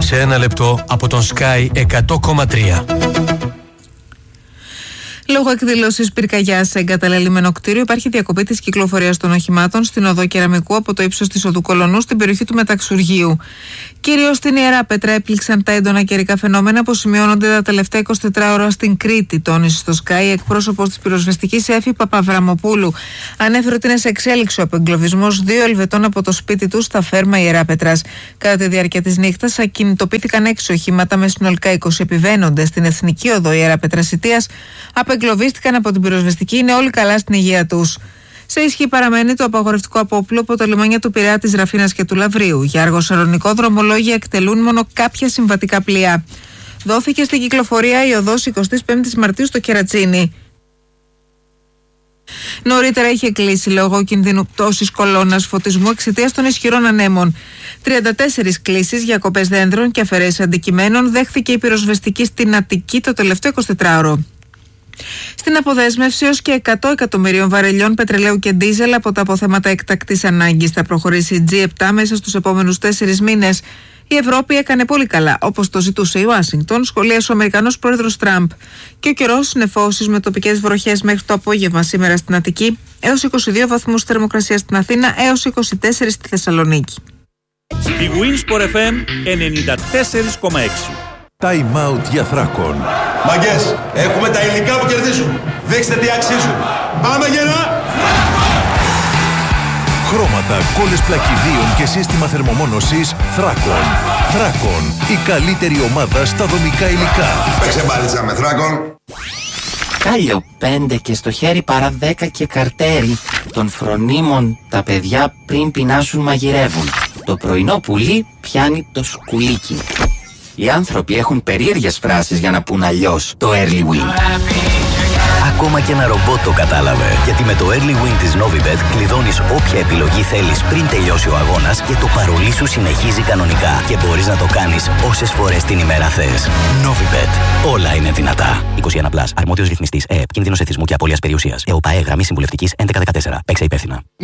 σε ένα λεπτό από τον Sky 100,3. Λόγω εκδήλωσης πυρκαγιάς σε εγκαταλελειμμένο κτίριο, υπάρχει διακοπή της κυκλοφορίας των οχημάτων στην οδό Κεραμικού από το ύψος της οδού Κολονού στην περιοχή του Μεταξουργείου. Κυρίως στην Ιεράπετρα έπληξαν τα έντονα καιρικά φαινόμενα που σημειώνονται τα τελευταία 24 ώρα στην Κρήτη, τόνισε στο Sky εκπρόσωπος της πυροσβεστικής Έφη Παπαβραμοπούλου. Ανέφερε ότι είναι σε εξέλιξη ο απεγκλωβισμός 2 Ελβετών από το σπίτι τους στα Φέρμα Ιεράπετρας. Κατά τη διάρκεια της νύχτας ακινητοποιήθηκαν 6 οχήματα με συνολικά 20 επιβαίνοντες στην Εθνική Οδό Ιεράπετρας Ιτίας. Απεγκλωβίστηκαν από την πυροσβεστική, είναι όλοι καλά στην υγεία τους. Σε ισχύ παραμένει το απαγορευτικό απόπλου από τα λιμάνια του Πειραιά, της Ραφίνας και του Λαβρίου. Για αργοσαρονικό δρομολόγια εκτελούν μόνο κάποια συμβατικά πλοία. Δόθηκε στην κυκλοφορία η οδός 25η Μαρτίου στο Κερατσίνι. Νωρίτερα είχε κλείσει λόγω κινδύνου πτώσης κολόνας φωτισμού εξαιτίας των ισχυρών ανέμων. 34 κλήσεις για κοπές δένδρων και αφαιρέσεις αντικειμένων δέχθηκε η πυροσβεστική στην Αττική το τελευταίο 24ωρο. Στην αποδέσμευση έως και 100 εκατομμυρίων βαρελιών πετρελαίου και ντίζελ από τα αποθέματα εκτακτής ανάγκης θα προχωρήσει η G7 μέσα στους επόμενους 4 μήνες. Η Ευρώπη έκανε πολύ καλά, όπως το ζητούσε η Ουάσιγκτον, σχολίασε ο Αμερικανός πρόεδρος Τραμπ. Και ο καιρός νεφώσεις με τοπικές βροχές μέχρι το απόγευμα σήμερα στην Αττική, έως 22 βαθμούς θερμοκρασία στην Αθήνα, έως 24 στη Θεσσαλονίκη. Η Winsport FM 94,6. Time out για Θράκον. Μαγκές, έχουμε τα υλικά που κερδίζουν. Δείξτε τι αξίζουν. Πάμε γερά! Χρώματα, κόλλες πλακιδίων και σύστημα θερμομόνωσης Θράκον. Θράκον, η καλύτερη ομάδα στα δομικά υλικά. Παίξε μπάλιτσα με Θράκον. Κάλιο 5 και στο χέρι παρά 10 και καρτέρι. Των φρονίμων τα παιδιά πριν πεινάσουν μαγειρεύουν. Το πρωινό πουλί πιάνει το σκουλίκι. Οι άνθρωποι έχουν περίεργες φράσεις για να πουν αλλιώς το Early Win. Ακόμα και ένα ρομπότ το κατάλαβε. Γιατί με το Early Win της Novibet κλειδώνεις όποια επιλογή θέλεις πριν τελειώσει ο αγώνας και το παρολί σου συνεχίζει κανονικά. Και μπορείς να το κάνεις όσες φορές την ημέρα θες. Novibet. Όλα είναι δυνατά. 21+. Αρμόδιος ρυθμιστής ΕΕΠ. Κίνδυνος εθισμού και απώλειας περιουσίας. ΕΟΠΑΕ. Γραμμή συμβουλευτικής 1114. Παίξε υπεύθυνα.